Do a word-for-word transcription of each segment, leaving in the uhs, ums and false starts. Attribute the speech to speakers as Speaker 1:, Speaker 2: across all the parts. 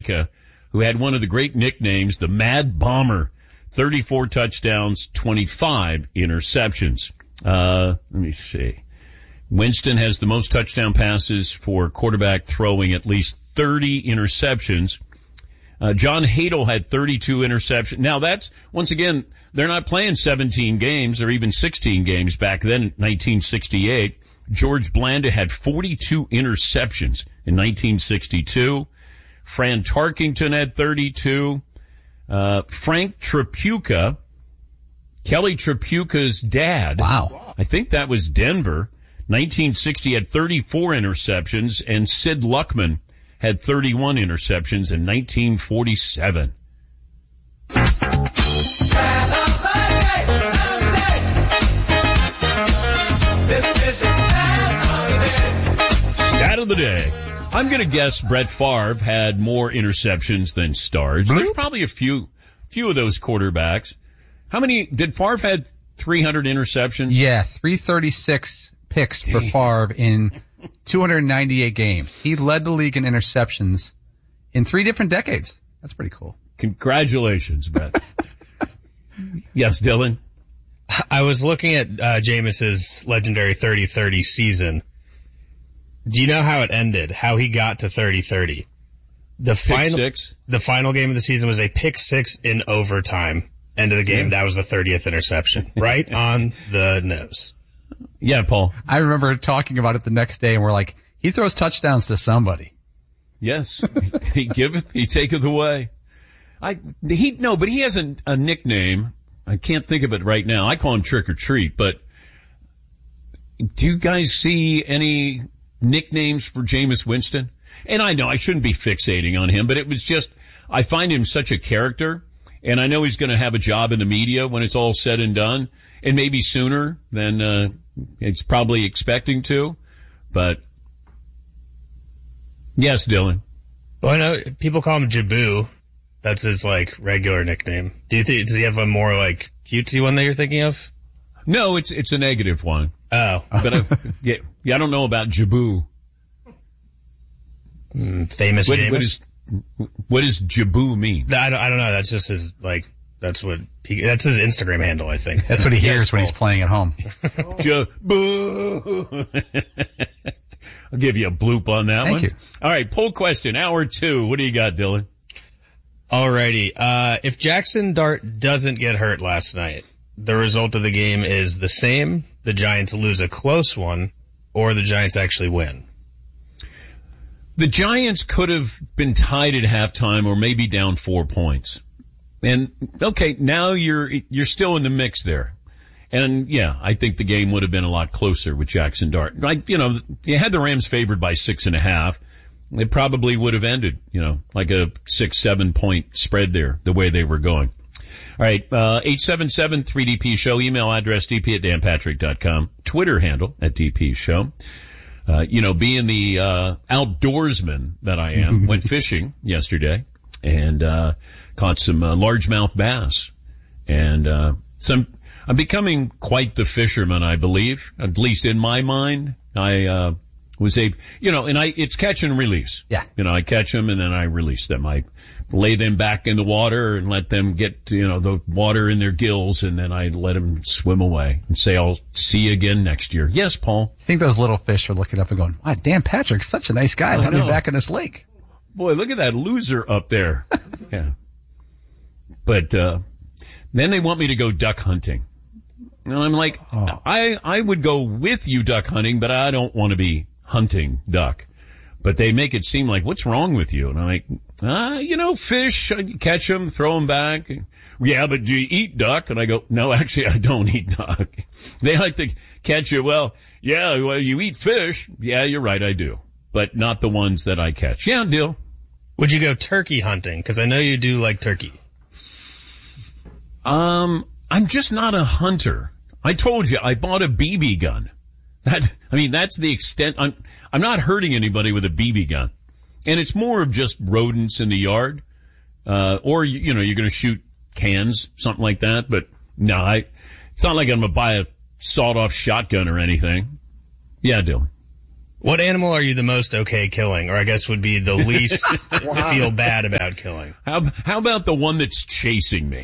Speaker 1: America, who had one of the great nicknames, the Mad Bomber. thirty-four touchdowns, twenty-five interceptions. Uh, let me see. Winston has the most touchdown passes for quarterback throwing at least thirty interceptions. Uh, John Hadle had thirty-two interceptions. Now that's, once again, they're not playing seventeen games or even sixteen games back then in nineteen sixty-eight. George Blanda had forty-two interceptions in nineteen sixty-two. Fran Tarkington had thirty-two. Uh, Frank Tripucka, Kelly Tripucka's dad.
Speaker 2: Wow.
Speaker 1: I think that was Denver. nineteen sixty had thirty-four interceptions, and Sid Luckman had thirty-one interceptions in nineteen forty-seven. Stat of the day. I'm going to guess Brett Favre had more interceptions than starts. There's probably a few, few of those quarterbacks. How many, did Favre had three hundred interceptions?
Speaker 2: Yeah, three thirty-six picks Damn. for Favre in two hundred ninety-eight games. He led the league in interceptions in three different decades. That's pretty cool.
Speaker 1: Congratulations, Brett. Yes, Dylan?
Speaker 3: I was looking at uh, Jameis's legendary thirty thirty season. Do you know how it ended? How he got to thirty thirty? The
Speaker 1: pick
Speaker 3: final,
Speaker 1: six?
Speaker 3: The final game of the season was a pick six in overtime. End of the game. Yeah. That was the thirtieth interception. Right on the nose.
Speaker 1: Yeah, Paul.
Speaker 2: I remember talking about it the next day, and we're like, he throws touchdowns to somebody.
Speaker 1: Yes. He giveth, he taketh away. I, he, no, but he has a, a nickname. I can't think of it right now. I call him Trick or Treat, but do you guys see any nicknames for Jameis Winston? And I know I shouldn't be fixating on him, but it was just, I find him such a character, and I know he's going to have a job in the media when it's all said and done, and maybe sooner than uh it's probably expecting to, but yes, Dylan.
Speaker 3: Well, I know people call him Jabu. That's his, like, regular nickname. Do you think, does he have a more, like, cutesy one that you're thinking of?
Speaker 1: No, it's, it's a negative one.
Speaker 3: Oh.
Speaker 1: But, I, yeah, yeah, I don't know about Jabu.
Speaker 3: Mm, famous
Speaker 1: what,
Speaker 3: Jameis?
Speaker 1: What, is, what does Jabu mean?
Speaker 3: I don't, I don't know. That's just his, like, that's what he, that's his Instagram handle, I think.
Speaker 2: That's what he hears yes, when he's playing at home.
Speaker 1: Jabu. I'll give you a bloop on that
Speaker 2: Thank
Speaker 1: one.
Speaker 2: You.
Speaker 1: All right, poll question, hour two. What do you got, Dylan?
Speaker 3: Alrighty. Uh, if Jackson Dart doesn't get hurt last night, the result of the game is the same, the Giants lose a close one, or the Giants actually win.
Speaker 1: The Giants could have been tied at halftime or maybe down four points. And, okay, now you're, you're still in the mix there. And yeah, I think the game would have been a lot closer with Jackson Dart. Like, you know, you had the Rams favored by six and a half. It probably would have ended, you know, like a six, seven point spread there, the way they were going. All right, uh, eight seven seven three D P show, email address d p at dan patrick dot com, Twitter handle at D P show. Uh, you know, being the, uh, outdoorsman that I am, went fishing yesterday and, uh, caught some, uh, largemouth bass. And, uh, some, I'm becoming quite the fisherman, I believe, at least in my mind. I, uh, was a, you know, and I, it's catch and release.
Speaker 2: Yeah.
Speaker 1: You know, I catch them and then I release them. I lay them back in the water and let them get, you know, the water in their gills, and then I let them swim away and say, I'll see you again next year. Yes, Paul.
Speaker 2: I think those little fish are looking up and going, wow, Dan Patrick's such a nice guy. Let me back in this lake.
Speaker 1: Boy, look at that loser up there. Yeah. But, uh, then they want me to go duck hunting. And I'm like, oh. I, I would go with you duck hunting, but I don't want to be hunting duck. But they make it seem like, what's wrong with you? And I'm like, ah, you know, fish, I catch them, throw them back. Yeah, but do you eat duck? And I go, no, actually, I don't eat duck. They like to catch you. Well, yeah, well, you eat fish. Yeah, you're right, I do. But not the ones that I catch. Yeah, deal.
Speaker 3: Would you go turkey hunting? Because I know you do like turkey.
Speaker 1: Um, I'm just not a hunter. I told you, I bought a B B gun. That, I mean, that's the extent. I'm, I'm not hurting anybody with a B B gun. And it's more of just rodents in the yard. Uh, or, you, you know, you're going to shoot cans, something like that. But no, I, it's not like I'm going to buy a sawed off shotgun or anything. Yeah, Dylan.
Speaker 3: What animal are you the most okay killing, or I guess would be the least wow. feel bad about killing?
Speaker 1: How, how about the one that's chasing me?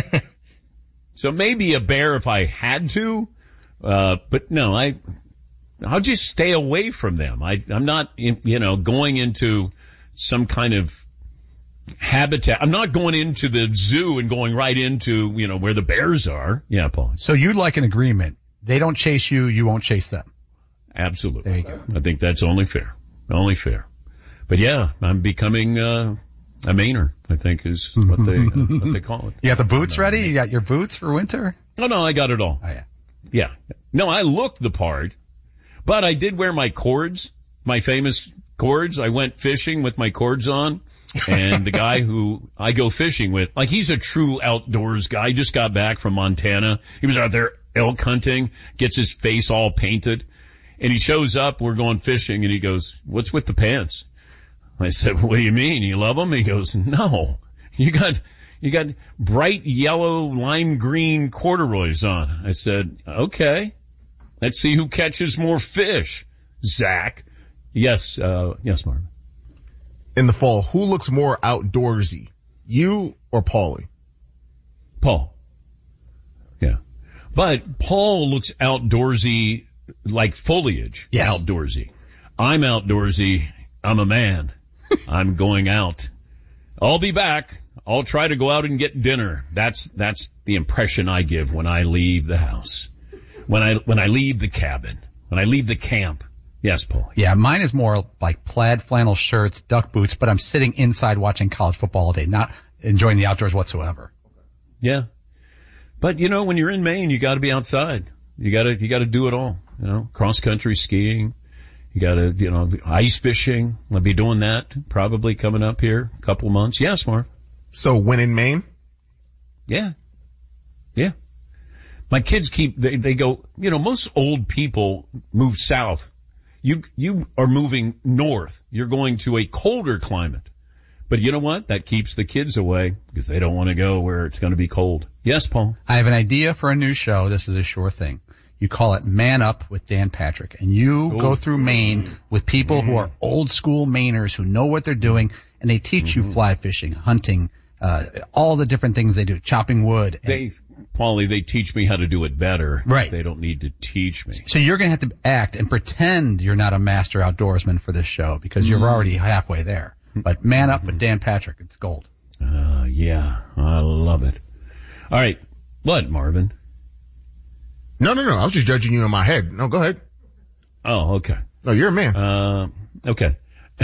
Speaker 1: So maybe a bear if I had to, uh, but no, I, I'll just stay away from them. I, I'm not, in, you know, going into some kind of habitat. I'm not going into the zoo and going right into, you know, where the bears are. Yeah, Paul.
Speaker 2: So you'd like an agreement. They don't chase you, you won't chase them.
Speaker 1: Absolutely.
Speaker 2: There you go.
Speaker 1: I think that's only fair. Only fair. But yeah, I'm becoming, uh, a Mainer, I think is what they, uh, what they call it.
Speaker 2: You got the boots ready? You got your boots for winter?
Speaker 1: No, no, I got it all.
Speaker 2: Oh yeah.
Speaker 1: Yeah. No, I looked the part, but I did wear my cords, my famous cords. I went fishing with my cords on. And the guy who I go fishing with, like he's a true outdoors guy. He just got back from Montana. He was out there elk hunting, gets his face all painted. And he shows up, we're going fishing, and he goes, what's with the pants? I said, what do you mean? You love them? He goes, no. You got, you got bright yellow, lime green corduroys on. I said, okay. Let's see who catches more fish. Zach. Yes, uh, yes, Marvin.
Speaker 4: In the fall, who looks more outdoorsy? You or Paulie?
Speaker 1: Paul. Yeah. But Paul looks outdoorsy like foliage.
Speaker 2: Yes.
Speaker 1: Outdoorsy. I'm outdoorsy. I'm a man. I'm going out. I'll be back. I'll try to go out and get dinner. That's, that's the impression I give when I leave the house. When I, when I leave the cabin. When I leave the camp. Yes, Paul.
Speaker 2: Yeah, mine is more like plaid flannel shirts, duck boots, but I'm sitting inside watching college football all day, not enjoying the outdoors whatsoever.
Speaker 1: Yeah. But you know, when you're in Maine, you gotta be outside. You gotta, you gotta do it all. You know, cross country skiing. You gotta, you know, ice fishing. I'll be doing that probably coming up here a couple of months. Yes, Mark.
Speaker 4: So when in Maine?
Speaker 1: Yeah. Yeah. My kids keep, they, they go, you know, most old people move south. You, you are moving north. You're going to a colder climate. But you know what? That keeps the kids away because they don't want to go where it's going to be cold. Yes, Paul?
Speaker 2: I have an idea for a new show. This is a sure thing. You call it Man Up with Dan Patrick. And you Ooh. go through Maine with people mm. who are old school Mainers who know what they're doing, and they teach mm-hmm. you fly fishing, hunting, uh, all the different things they do, chopping wood. And
Speaker 1: they, Paulie, they teach me how to do it better.
Speaker 2: Right.
Speaker 1: They don't need to teach me.
Speaker 2: So you're going to have to act and pretend you're not a master outdoorsman for this show because you're mm. already halfway there. But Man Up with Dan Patrick, it's gold.
Speaker 1: Uh, yeah, I love it. All right. What, Marvin?
Speaker 4: No, no, no. I was just judging you in my head. No, go ahead.
Speaker 1: Oh, okay.
Speaker 4: No, you're a man.
Speaker 1: Uh, okay.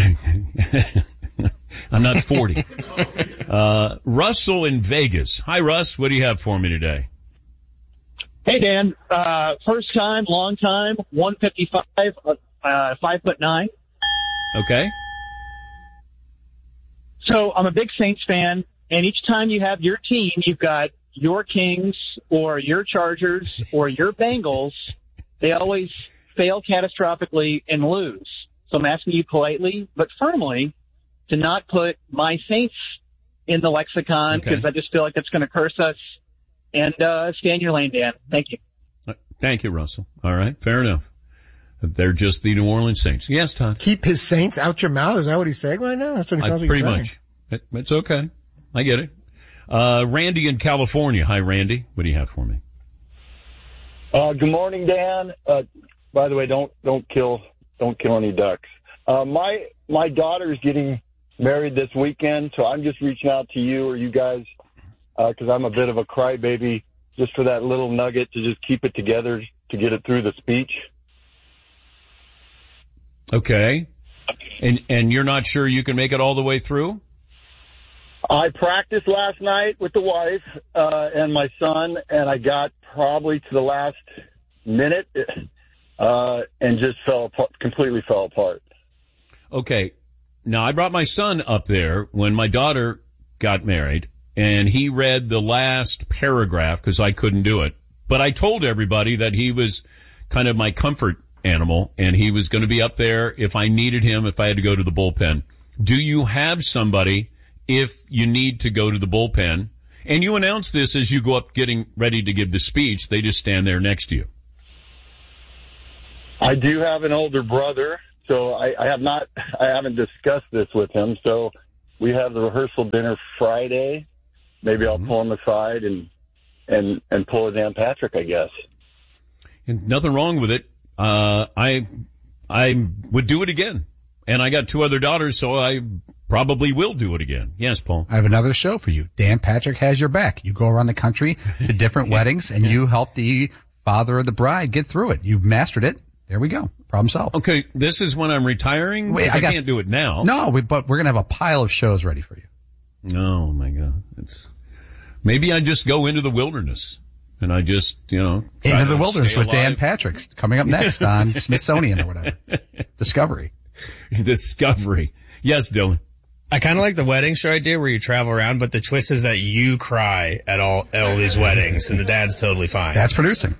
Speaker 1: I'm not forty. Uh, Russell in Vegas. Hi, Russ. What do you have for me today?
Speaker 5: Hey, Dan. Uh, first time, long time, one fifty-five, uh, five foot nine.
Speaker 1: Okay.
Speaker 5: So I'm a big Saints fan, and each time you have your team, you've got your Kings or your Chargers or your Bengals. They always fail catastrophically and lose. So I'm asking you politely but firmly to not put my Saints in the lexicon because okay. I just feel like that's going to curse us. And uh, stay in your lane, Dan. Thank you.
Speaker 1: Thank you, Russell. All right, fair enough. They're just the New Orleans Saints. Yes, Todd.
Speaker 6: Keep his Saints out your mouth. Is that what he's saying right now? That's what he sounds
Speaker 1: I,
Speaker 6: like
Speaker 1: pretty
Speaker 6: he's
Speaker 1: much. It, it's okay. I get it. Uh, Randy in California. Hi, Randy. What do you have for me?
Speaker 7: Uh, good morning, Dan. Uh, by the way, don't, don't kill, don't kill any ducks. Uh, my, my daughter's getting married this weekend, so I'm just reaching out to you or you guys, uh, cause I'm a bit of a crybaby just for that little nugget to just keep it together to get it through the speech.
Speaker 1: Okay. And, and you're not sure you can make it all the way through?
Speaker 7: I practiced last night with the wife, uh, and my son, and I got probably to the last minute, uh, and just fell apart, completely fell apart.
Speaker 1: Okay. Now I brought my son up there when my daughter got married, and he read the last paragraph because I couldn't do it. But I told everybody that he was kind of my comfort animal, and he was going to be up there if I needed him, if I had to go to the bullpen. Do you have somebody if you need to go to the bullpen? And you announce this as you go up getting ready to give the speech. They just stand there next to you.
Speaker 7: I do have an older brother, so I, I have not, I haven't discussed this with him. So we have the rehearsal dinner Friday. Maybe I'll pull him aside and and and pull a Dan Patrick, I guess.
Speaker 1: And nothing wrong with it. Uh, I I would do it again, and I got two other daughters, so I probably will do it again. Yes, Paul.
Speaker 2: I have another show for you. Dan Patrick has your back. You go around the country to different weddings, and you help the father of the bride get through it. You've mastered it. There we go. Problem solved.
Speaker 1: Okay, this is when I'm retiring.
Speaker 2: Wait,
Speaker 1: I,
Speaker 2: I got,
Speaker 1: can't do it now.
Speaker 2: No, we, but we're gonna have a pile of shows ready for you.
Speaker 1: Oh my God, it's maybe I just go into the wilderness and I just you know try
Speaker 2: into
Speaker 1: to
Speaker 2: the wilderness
Speaker 1: stay
Speaker 2: with Dan
Speaker 1: alive.
Speaker 2: Patrick coming up next on Smithsonian or whatever. Discovery.
Speaker 1: Discovery. Yes, Dylan.
Speaker 3: I kind of like the wedding show idea where you travel around, but the twist is that you cry at all at all these weddings, and the dad's totally fine.
Speaker 2: That's producing.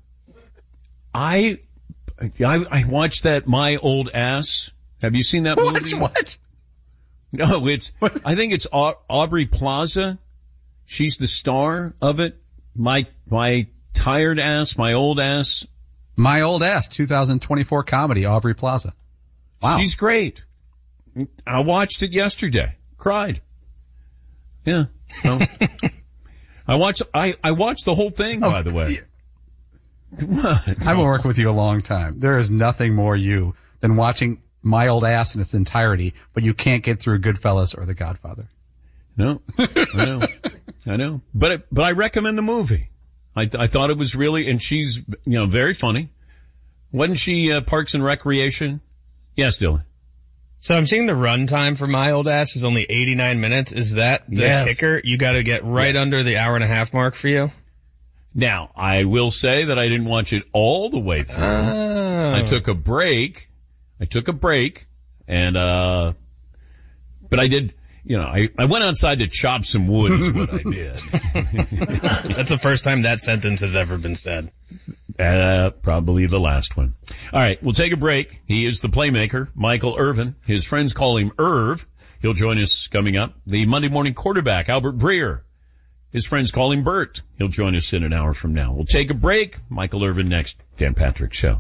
Speaker 1: I, I, I watched that My Old Ass. Have you seen that
Speaker 2: What?
Speaker 1: movie?
Speaker 2: What?
Speaker 1: No, it's,
Speaker 2: What?
Speaker 1: I think it's Au- Aubrey Plaza. She's the star of it. My, my tired ass, my old ass.
Speaker 2: My Old Ass, two thousand twenty-four comedy, Aubrey Plaza. Wow.
Speaker 1: She's great. I watched it yesterday. Cried. Yeah. So, I watched, I, I watched the whole thing, by the way. What?
Speaker 2: I've been working with you a long time. There is nothing more you than watching My Old Ass in its entirety, but you can't get through Goodfellas or The Godfather.
Speaker 1: No, I know, I know. But it, but I recommend the movie. I I thought it was really, and she's you know very funny. Wasn't she uh, Parks and Recreation? Yes, Dylan.
Speaker 3: So I'm seeing the run time for My Old Ass is only eighty-nine minutes. Is that the
Speaker 1: Yes.
Speaker 3: kicker? You got to get right
Speaker 1: Yes.
Speaker 3: under the hour and a half mark for you?
Speaker 1: Now I will say that I didn't watch it all the way through.
Speaker 3: Oh.
Speaker 1: I took a break. I took a break, and uh, but I did. You know, I, I went outside to chop some wood is what I did.
Speaker 3: That's the first time that sentence has ever been said.
Speaker 1: Uh, probably the last one. All right, we'll take a break. He is the playmaker, Michael Irvin. His friends call him Irv. He'll join us coming up. The Monday morning quarterback, Albert Breer. His friends call him Bert. He'll join us in an hour from now. We'll take a break. Michael Irvin next. Dan Patrick Show.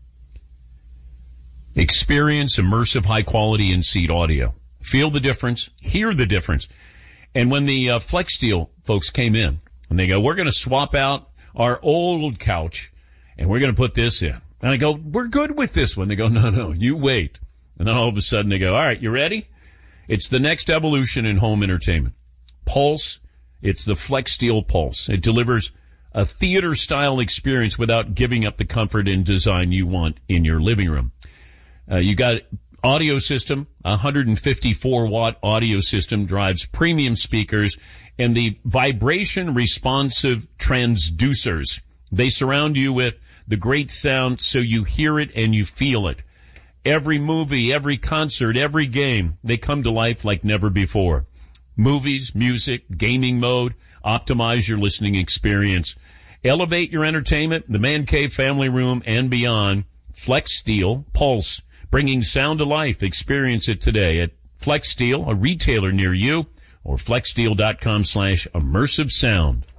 Speaker 1: Experience immersive high quality in-seat audio. Feel the difference. Hear the difference. And when the uh, FlexSteel folks came in and they go, we're going to swap out our old couch and we're going to put this in. And I go, we're good with this one. They go, no, no, you wait. And then all of a sudden they go, all right, you ready? It's the next evolution in home entertainment. Pulse. It's the FlexSteel Pulse. It delivers a theater-style experience without giving up the comfort and design you want in your living room. Uh, you got audio system, one hundred fifty-four watt audio system drives premium speakers and the vibration responsive transducers. They surround you with the great sound so you hear it and you feel it. Every movie, every concert, every game, they come to life like never before. Movies, music, gaming mode, optimize your listening experience. Elevate your entertainment, the man cave, family room, and beyond. FlexSteel Pulse, bringing sound to life. Experience it today at FlexSteel, a retailer near you, or flexsteel dot com slash immersive sound.